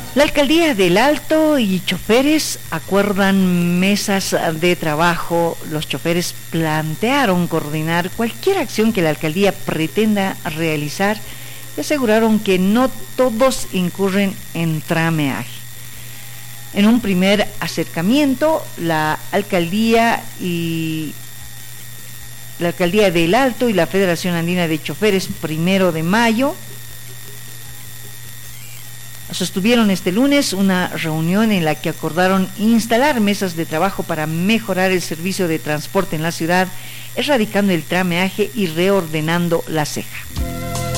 La Alcaldía del Alto y choferes acuerdan mesas de trabajo. Los choferes plantearon coordinar cualquier acción que la alcaldía pretenda realizar y aseguraron que no todos incurren en trameaje. En un primer acercamiento, la Alcaldía del Alto y la Federación Andina de Choferes, 1 de mayo, sostuvieron este lunes una reunión en la que acordaron instalar mesas de trabajo para mejorar el servicio de transporte en la ciudad, erradicando el trameaje y reordenando la ceja.